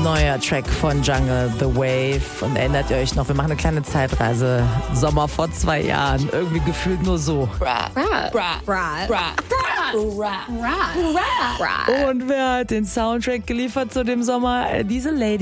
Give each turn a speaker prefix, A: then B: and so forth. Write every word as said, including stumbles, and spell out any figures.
A: Neuer Track von Jungle, The Wave. Und erinnert ihr euch noch, wir machen eine kleine Zeitreise. Sommer vor zwei Jahren. Irgendwie gefühlt nur so. Und wer hat den Soundtrack geliefert zu dem Sommer? Diese Lady.